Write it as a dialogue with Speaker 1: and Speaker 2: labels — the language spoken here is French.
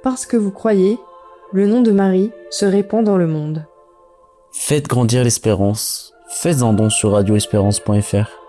Speaker 1: Parce que vous croyez, le nom de Marie se répand dans le monde.
Speaker 2: Faites grandir l'espérance. Faites un don sur radioespérance.fr.